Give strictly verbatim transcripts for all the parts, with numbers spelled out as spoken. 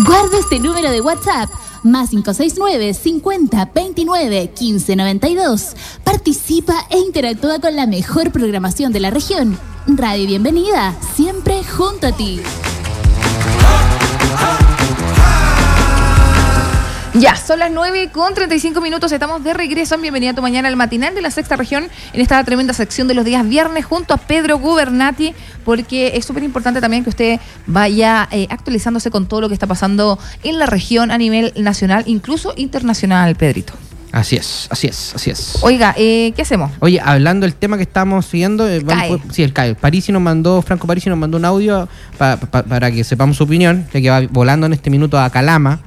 Guarda este número de WhatsApp, más cinco seis nueve, cincuenta, veintinueve, quince, noventa y dos. Participa e interactúa con la mejor programación de la región. Radio Bienvenida, siempre junto a ti. Ya, son las nueve con treinta y cinco minutos, estamos de regreso en Bienvenida a tu Mañana, el matinal de la Sexta Región, en esta tremenda sección de los días viernes junto a Pedro Gubernati, porque es súper importante también que usted vaya eh, actualizándose con todo lo que está pasando en la región a nivel nacional, incluso internacional, Pedrito. Así es, así es, así es. Oiga, eh, ¿qué hacemos? Oye, hablando del tema que estamos siguiendo, eh, vamos, sí, el C A E. Parisi nos mandó, Franco Parisi nos mandó un audio pa, pa, para que sepamos su opinión, ya que va volando en este minuto a Calama.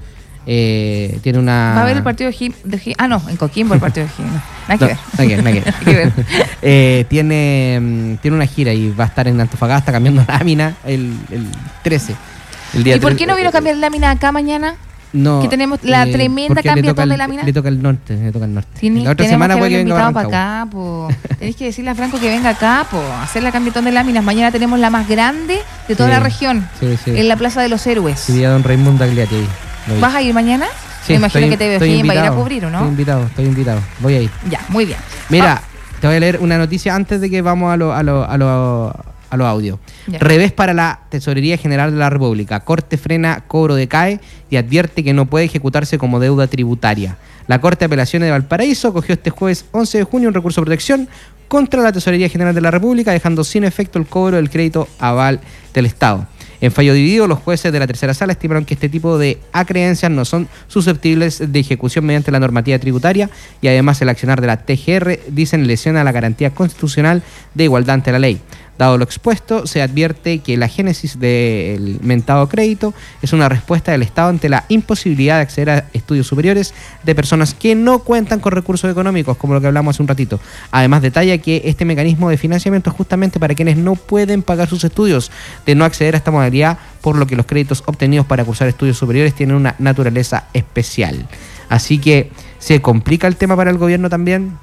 Eh, tiene una... Va a ver el partido de Gim... De Gim ah, no, en Coquimbo el partido de Gim. No, nada que no, ver. Nada que ver, nada que ver. eh, tiene, tiene una gira y va a estar en Antofagasta cambiando lámina el, el trece. El día ¿Y por trece, qué no vino a cambiar lámina acá mañana? No, que tenemos la eh, tremenda cambiatón de lámina. Le toca el norte, le toca el norte. Tiene, la otra semana puede que venga para acá, po. Tenéis que decirle a Franco que venga acá, po, a hacer la cambiatón de láminas. Mañana tenemos la más grande de toda sí, la región, sí, sí. en la Plaza de los Héroes. Sí, día don Raimundo Agliati ahí. ¿Vas a ir mañana? Sí, me imagino estoy, que te veo aquí, va a ir a cubrir, ¿o no? Estoy invitado, estoy invitado. Voy a ir. Ya, muy bien. Mira, ah. te voy a leer una noticia antes de que vamos a los a lo, a lo, a lo audio. Ya. Revés para la Tesorería General de la República. Corte frena cobro de C A E y advierte que no puede ejecutarse como deuda tributaria. La Corte de Apelaciones de Valparaíso acogió este jueves once de junio un recurso de protección contra la Tesorería General de la República, dejando sin efecto el cobro del crédito aval del Estado. En fallo dividido, los jueces de la tercera sala estimaron que este tipo de acreencias no son susceptibles de ejecución mediante la normativa tributaria y además el accionar de la T G R, dicen, lesiona la garantía constitucional de igualdad ante la ley. Dado lo expuesto, se advierte que la génesis del mentado crédito es una respuesta del Estado ante la imposibilidad de acceder a estudios superiores de personas que no cuentan con recursos económicos, como lo que hablamos hace un ratito. Además, detalla que este mecanismo de financiamiento es justamente para quienes no pueden pagar sus estudios, de no acceder a esta modalidad, por lo que los créditos obtenidos para cursar estudios superiores tienen una naturaleza especial. Así que se complica el tema para el gobierno también,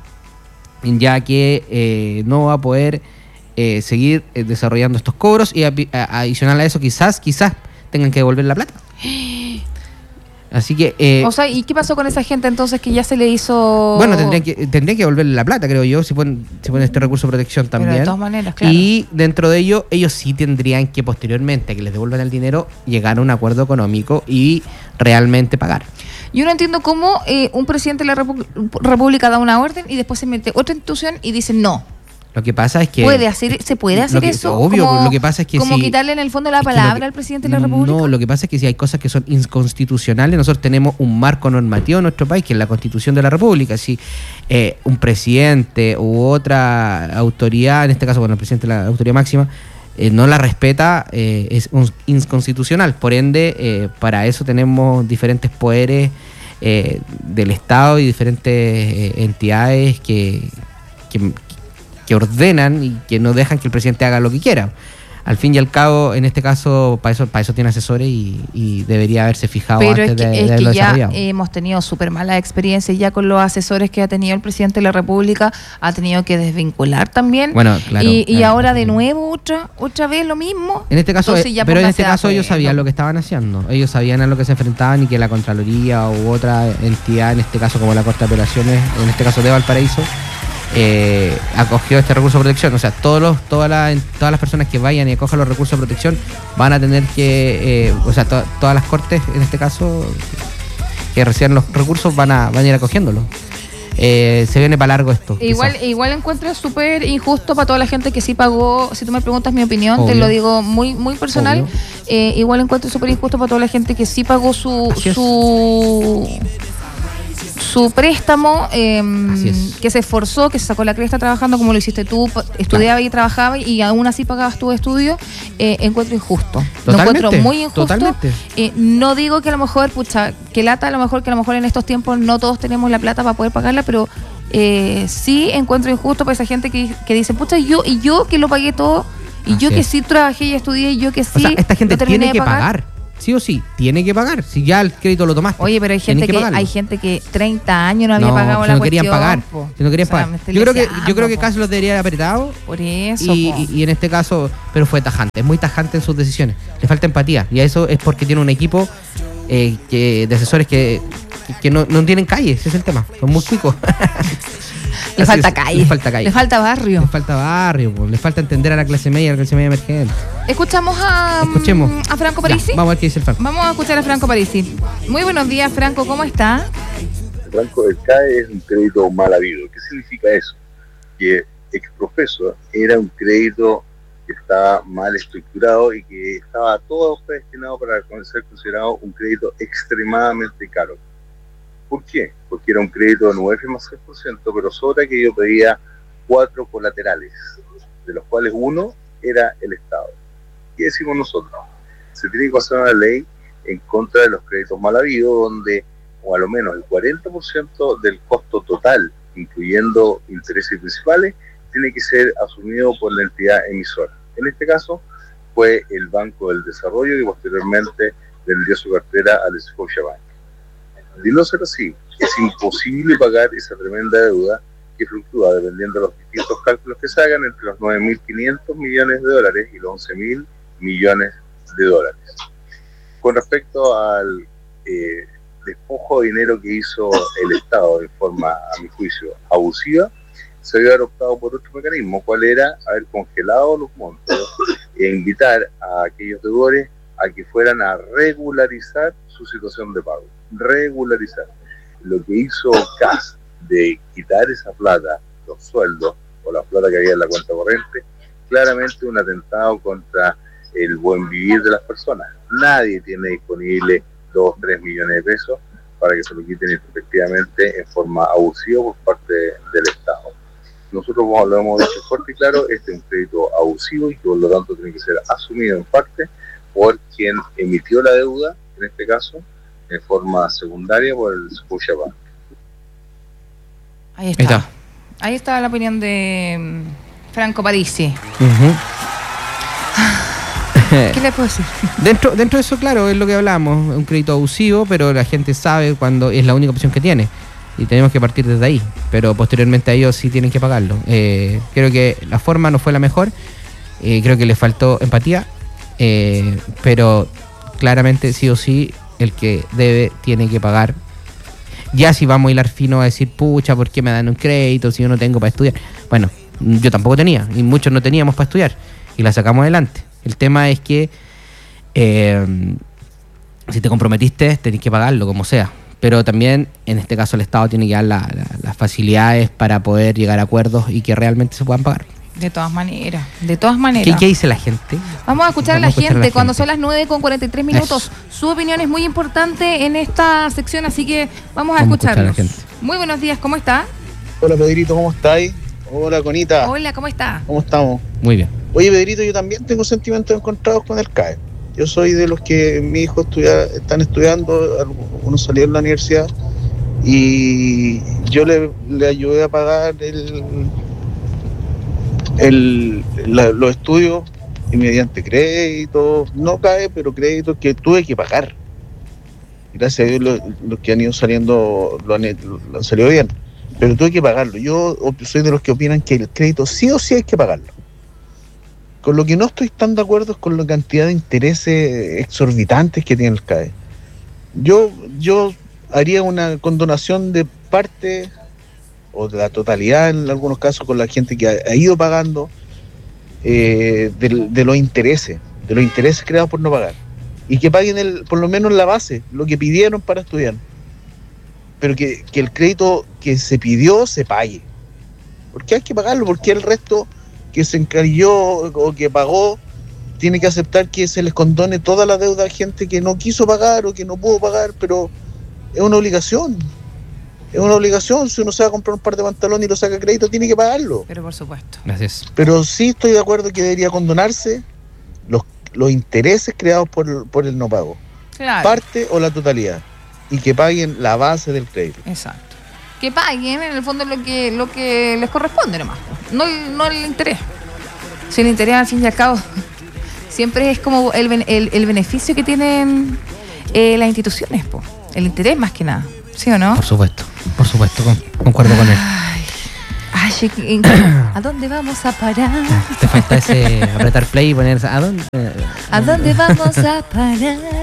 ya que eh, no va a poder... Eh, seguir eh, desarrollando estos cobros y a, a, adicional a eso quizás quizás tengan que devolver la plata. Así que eh, o sea, ¿y qué pasó con esa gente entonces que ya se le hizo? Bueno, tendrían que tendrían que devolverle la plata, creo yo, si ponen, si ponen este recurso de protección también. Pero de todas maneras, claro. Y dentro de ello, ellos sí tendrían que posteriormente a que les devuelvan el dinero llegar a un acuerdo económico y realmente pagar. Yo no entiendo cómo eh, un presidente de la Repu- República da una orden y después se mete otra institución y dice no. Lo que pasa es que... ¿Puede hacer, ¿Se puede hacer que, eso? Obvio, como, lo que pasa es que Como si, quitarle en el fondo la palabra que, al presidente de la República. No, lo que pasa es que si hay cosas que son inconstitucionales, nosotros tenemos un marco normativo en nuestro país, que es la Constitución de la República. Si eh, un presidente u otra autoridad, en este caso, bueno, el presidente de la autoridad máxima, eh, no la respeta, eh, es un, inconstitucional. Por ende, eh, para eso tenemos diferentes poderes eh, del Estado y diferentes eh, entidades que... que que ordenan y que no dejan que el presidente haga lo que quiera. Al fin y al cabo, en este caso, para eso, para eso tiene asesores y, y debería haberse fijado Pero antes es que, de, de es haberlo que ya desarrollado. hemos tenido súper malas experiencias ya con los asesores que ha tenido el presidente de la República, ha tenido que desvincular también. Bueno, claro. Y, y claro, ahora de claro. nuevo otra otra vez lo mismo. En este caso, Entonces, ya pero en este póngase caso a ellos acuerdo. sabían lo que estaban haciendo. Ellos sabían a lo que se enfrentaban y que la Contraloría u otra entidad, en este caso como la Corte de Apelaciones, en este caso de Valparaíso, Eh, acogió este recurso de protección. O sea, todos los, todas, las, todas las personas que vayan y acojan los recursos de protección van a tener que, eh, o sea, to, todas las cortes, en este caso, que reciban los recursos van a, van a ir acogiéndolos. Eh, se viene para largo esto. Igual quizás. igual encuentro súper injusto para toda la gente que sí pagó. Si tú me preguntas mi opinión, Obvio. te lo digo muy muy personal. Eh, igual encuentro súper injusto para toda la gente que sí pagó su su su préstamo, eh, que se esforzó, que se sacó la cresta trabajando como lo hiciste tú, estudiaba claro. y trabajaba y aún así pagabas tus estudios. eh, encuentro injusto. Lo encuentro muy injusto. Totalmente. Eh, no digo que a lo mejor, pucha, que lata a lo mejor que a lo mejor en estos tiempos no todos tenemos la plata para poder pagarla, pero eh, sí encuentro injusto para esa gente que, que dice, pucha, yo y yo que lo pagué todo, y así yo que es. sí trabajé y estudié, y yo que sí. O sea, esta gente no tiene que pagar. pagar. Sí o sí, tiene que pagar. Si ya el crédito lo tomaste. Oye, pero hay gente que, que hay gente que treinta años no había no, pagado si la no cuestión. Querían pagar, si no querían o sea, pagar. Yo creo que yo creo que po. Caso los debería haber apretado. Por eso. Y, y, y en este caso, pero fue tajante, es muy tajante en sus decisiones. Le falta empatía y a eso es porque tiene un equipo eh, que, de asesores que, que no, no tienen calle, ese es el tema, son muy cuicos. Le falta calle. Le falta calle. Le falta barrio. Le falta barrio, pues. Le falta entender a la clase media, a la clase media emergente. Escuchamos a, Escuchemos. a Franco Parisi. Ya, vamos a ver qué dice el Franco. Vamos a escuchar a Franco Parisi. Muy buenos días, Franco, ¿cómo está? Franco, el C A E es un crédito mal habido. ¿Qué significa eso? Que exprofeso era un crédito que estaba mal estructurado y que estaba todo predestinado para ser considerado un crédito extremadamente caro. ¿Por qué? Porque era un crédito de nueve más seis por ciento, pero sobre aquello pedía cuatro colaterales, de los cuales uno era el Estado. ¿Qué decimos nosotros? Se tiene que hacer una ley en contra de los créditos mal habidos, donde o a lo menos el cuarenta por ciento del costo total, incluyendo intereses principales, tiene que ser asumido por la entidad emisora. En este caso fue el Banco del Desarrollo, que posteriormente vendió su cartera al Scotiabank. De no ser así, es imposible pagar esa tremenda deuda que fluctúa dependiendo de los distintos cálculos que se hagan entre los nueve mil quinientos millones de dólares y los once mil millones de dólares. Con respecto al eh, despojo de dinero que hizo el Estado de forma, a mi juicio, abusiva, se había optado por otro mecanismo, cuál era haber congelado los montos e invitar a aquellos deudores a que fueran a regularizar su situación de pago. Regularizar. Lo que hizo C A S de quitar esa plata, los sueldos o la plata que había en la cuenta corriente, claramente un atentado contra el buen vivir de las personas. Nadie tiene disponible dos, tres millones de pesos para que se lo quiten efectivamente en forma abusiva por parte del Estado. Nosotros lo hemos dicho fuerte y claro, este es un crédito abusivo y que por lo tanto tiene que ser asumido en parte por quien emitió la deuda, en este caso, en forma secundaria por el Scotiabank. Ahí está. Ahí está. Ahí está la opinión de Franco Parisi. Uh-huh. ¿Qué le puedo decir? Dentro, dentro de eso, claro, es lo que hablamos, un crédito abusivo, pero la gente sabe cuando es la única opción que tiene. Y tenemos que partir desde ahí, pero posteriormente a ellos sí tienen que pagarlo. Eh, creo que la forma no fue la mejor, eh, creo que le faltó empatía, eh, pero claramente sí o sí el que debe tiene que pagar. Ya si vamos a hilar fino a decir, pucha, ¿por qué me dan un crédito si yo no tengo para estudiar? Bueno, yo tampoco tenía, y muchos no teníamos para estudiar, y la sacamos adelante. El tema es que eh, si te comprometiste, tenés que pagarlo, como sea. Pero también, en este caso, el Estado tiene que dar la, la, las facilidades para poder llegar a acuerdos y que realmente se puedan pagar. De todas maneras, de todas maneras. ¿Qué, qué dice la gente? Vamos a escuchar, Vamos a, la a escuchar gente, a la gente cuando son las nueve con cuarenta y tres minutos. Eso. Su opinión es muy importante en esta sección, así que vamos a vamos escucharlos. A escuchar a la gente. Muy buenos días, ¿cómo está? Hola Pedrito, ¿cómo estáis? Hola Conita. Hola, ¿cómo está? ¿Cómo estamos? Muy bien. Oye Pedrito, yo también tengo sentimientos encontrados con el C A E. Yo soy de los que mi hijo estudia, están estudiando, algunos salieron de la universidad y yo le, le ayudé a pagar el, el, la, los estudios y mediante créditos, no C A E, pero créditos que tuve que pagar. Gracias a Dios los, los que han ido saliendo lo han, lo han salido bien, pero tuve que pagarlo. Yo soy de los que opinan que el crédito sí o sí hay que pagarlo. Con lo que no estoy tan de acuerdo es con la cantidad de intereses exorbitantes que tiene el C A E. Yo, yo haría una condonación de parte o de la totalidad en algunos casos con la gente que ha, ha ido pagando eh, de, de los intereses, de los intereses creados por no pagar. Y que paguen el, por lo menos la base, lo que pidieron para estudiar. Pero que, que el crédito que se pidió se pague. Porque hay que pagarlo, porque el resto que se encargó o que pagó tiene que aceptar que se les condone toda la deuda a gente que no quiso pagar o que no pudo pagar, pero es una obligación. Es una obligación. Si uno se va a comprar un par de pantalones y lo saca a crédito, tiene que pagarlo. Pero por supuesto. Gracias. Pero sí estoy de acuerdo que debería condonarse los, los intereses creados por el, por el no pago. Claro. Parte o la totalidad. Y que paguen la base del crédito. Exacto. Que paguen en el fondo lo que lo que les corresponde nomás. No, no el interés. Si el interés al fin y al cabo siempre es como el, el, el beneficio que tienen eh, las instituciones, po. El interés más que nada, ¿sí o no? Por supuesto, por supuesto, con, concuerdo con él. Ay, ay, ¿en, ¿a dónde vamos a parar? Te falta ese apretar play y poner ¿a dónde? ¿A dónde vamos a parar?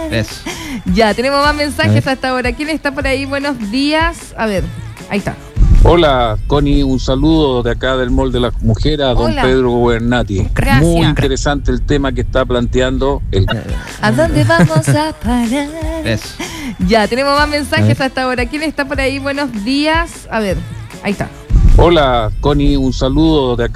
Eso. Ya, tenemos más mensajes hasta ahora. ¿Quién está por ahí? Buenos días. A ver, ahí está. Hola, Connie, un saludo de acá del Mall de las Mujeres a don Hola. Pedro Gubernati. Gracias. Muy interesante el tema que está planteando. El... ¿A dónde vamos a parar? Eso. Ya, tenemos más mensajes hasta ahora. ¿Quién está por ahí? Buenos días. A ver, ahí está. Hola, Connie, un saludo de acá.